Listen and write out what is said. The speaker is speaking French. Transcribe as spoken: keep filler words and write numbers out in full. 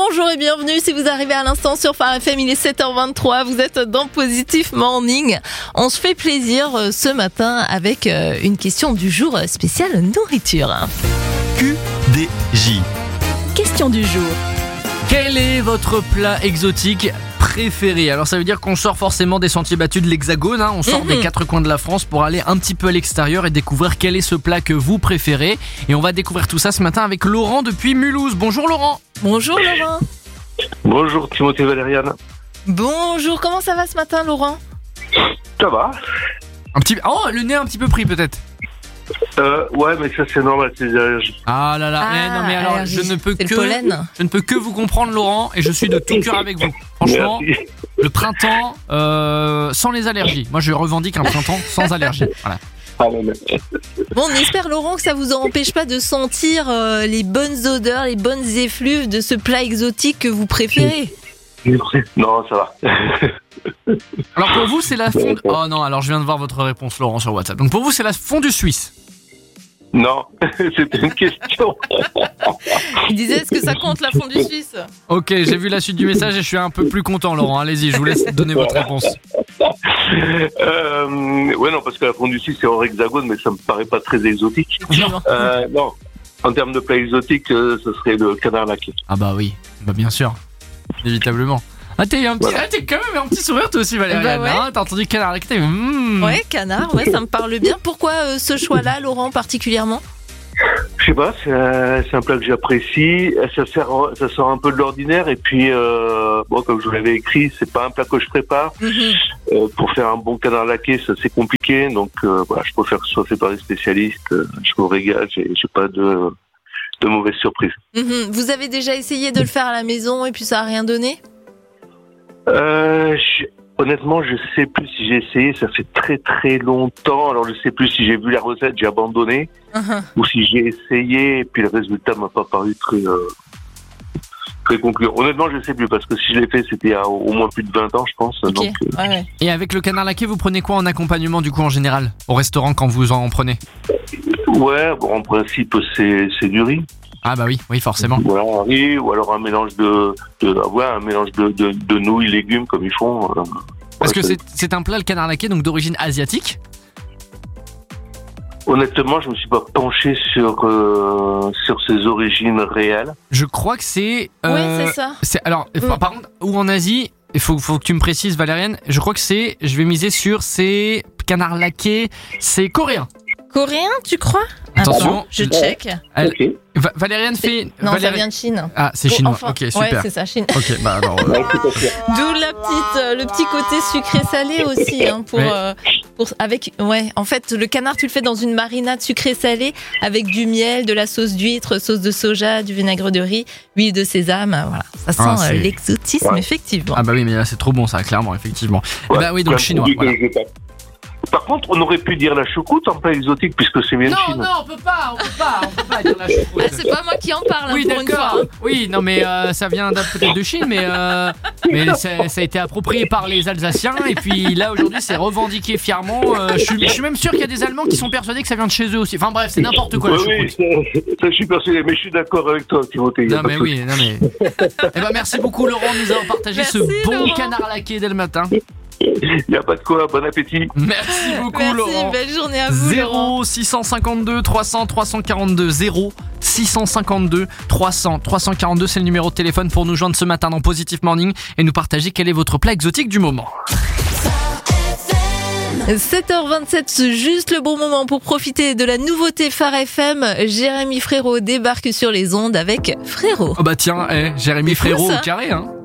bonjour et bienvenue. Si vous arrivez à l'instant sur Phare F M, il est sept heures vingt-trois. Vous êtes dans Positif Morning. On se fait plaisir ce matin avec une question du jour spéciale nourriture. Q D J. Question du jour. Quel est votre plat exotique préféré? Alors ça veut dire qu'on sort forcément des sentiers battus de l'Hexagone, hein. On sort mmh. des quatre coins de la France pour aller un petit peu à l'extérieur et découvrir quel est ce plat que vous préférez. Et on va découvrir tout ça ce matin avec Laurent depuis Mulhouse. Bonjour Laurent. Bonjour Laurent. Bonjour Timothée Valériane. Bonjour, comment ça va ce matin Laurent? Ça va. Un petit... Oh, le nez un petit peu pris peut-être. Euh, ouais, mais ça c'est normal, c'est des allergies. Ah là là, ah, eh, non mais alors allergie. je ne peux c'est que le pollen. je ne peux que vous comprendre Laurent et je suis de tout cœur avec vous. Franchement, Merci. Le printemps euh, sans les allergies. Moi je revendique un printemps sans allergies. Voilà. Ah, non, mais... Bon, on espère Laurent que ça vous empêche pas de sentir euh, les bonnes odeurs, les bonnes effluves de ce plat exotique que vous préférez. Non, ça va. Alors pour vous c'est la fondue... Oh non, alors je viens de voir votre réponse Laurent sur WhatsApp. Donc pour vous c'est la fondue suisse. Non, c'était une question. Il disait, est-ce que ça compte la fondue suisse? Ok, j'ai vu la suite du message et je suis un peu plus content Laurent. Allez-y, je vous laisse donner votre réponse. Euh, ouais, non, parce que la fondue suisse c'est hors hexagone, mais ça me paraît pas très exotique. Non. Euh, non, en termes de plat exotique, euh, ce serait le canard laqué. Ah bah oui, bah bien sûr, inévitablement. Ah t'es un petit, Voilà. ah, t'es quand même un petit sourire toi aussi Valérie. Bah ouais. Hein, t'as entendu canard laqué, mmh. Ouais, canard, ouais, ça me parle bien. Pourquoi euh, ce choix-là, Laurent, particulièrement? Je sais pas, c'est un, c'est un plat que j'apprécie. Ça sert, ça sort un peu de l'ordinaire et puis, euh, bon, comme je vous l'avais écrit, c'est pas un plat que je prépare. Mm-hmm. Euh, pour faire un bon canard laqué, ça c'est compliqué, donc euh, voilà, je préfère que ce soit fait par des spécialistes. Euh, je me régale, j'ai, j'ai pas de, de mauvaises surprises. Mm-hmm. Vous avez déjà essayé de le faire à la maison et puis ça a rien donné? Euh, je, honnêtement, je sais plus si j'ai essayé. Ça fait très très longtemps. Alors je sais plus si j'ai vu la recette, j'ai abandonné, Uh-huh. ou si j'ai essayé et puis le résultat m'a pas paru très euh, très concluant. Honnêtement, je sais plus parce que si je l'ai fait, c'était il y a au moins plus de vingt ans, je pense. Ok, Donc, euh, ouais, ouais. Et avec le canard laqué, vous prenez quoi en accompagnement du coup en général au restaurant quand vous en prenez? ouais, bon, en principe, c'est c'est du riz. Ah bah oui, oui forcément. Voilà, un riz ou alors un mélange de, de ah ouais, un mélange de, de, de nouilles, légumes comme ils font. Euh, Parce ouais, que c'est, c'est un plat le canard laqué donc d'origine asiatique. Honnêtement, je me suis pas penché sur euh, sur ses origines réelles. Je crois que c'est. euh, Ouais, c'est ça. C'est alors Mm. par par contre ou en Asie. Il faut, faut que tu me précises Valériane. Je crois que c'est. Je vais miser sur ces canards laqués. C'est coréen. Coréen, tu crois? Attention. Attends, je check. Elle- Ok. Va- Valériane fait. Non, Valérie- ça vient de Chine. Ah c'est Oh, chinois. enfin, Ok Ouais, super. c'est ça, Chine. Ok bah alors. euh, Ouais, tout à fait. D'où la petite, euh, le petit côté sucré-salé aussi, hein, pour, Ouais. euh, pour, avec, ouais. En fait, le canard, tu le fais dans une marinade sucré-salé avec du miel, de la sauce d'huître, sauce de soja, du vinaigre de riz, huile de sésame, euh, voilà. Ça sent Ah, euh, c'est- l'exotisme, Ouais. Ah effectivement. bah oui mais là c'est trop bon ça clairement effectivement. Ouais, bah oui donc plein de chinois. produits que Voilà. je sais pas. Par contre, on aurait pu dire la choucroute en plat exotique puisque c'est bien de Non Chine. non on peut pas on peut pas on peut pas dire la choucroute. Ah, c'est pas moi qui en parle, hein, Oui pour une fois. d'accord. Oui non mais euh, ça vient d'un- peut-être de Chine mais euh, mais ça, ça a été approprié par les Alsaciens et puis là aujourd'hui c'est revendiqué fièrement. Euh, je, suis, je suis même sûr qu'il y a des Allemands qui sont persuadés que ça vient de chez eux aussi. Enfin bref c'est n'importe quoi la Oui, oui, choucroute. ça, ça, je suis persuadé, mais je suis d'accord avec toi, Timothée. y a Non pas mais de oui non mais. Eh ben merci beaucoup Laurent de nous avoir partagé Merci, ce bon Laurent. canard laqué dès le matin. Il n'y a pas de quoi, bon appétit. Merci beaucoup Merci, Laurent. belle journée à vous, Laurent. zéro six cent cinquante-deux trois cents trois cent quarante-deux zéro six cent cinquante-deux trois cents trois cent quarante-deux c'est le numéro de téléphone pour nous joindre ce matin dans Positif Morning et nous partager quel est votre plat exotique du moment. sept heures vingt-sept, c'est juste le bon moment pour profiter de la nouveauté Phare F M. Jérémy Frérot débarque sur les ondes avec Frérot. Oh bah tiens, eh, Jérémy C'est fou, Frérot ça. au carré hein.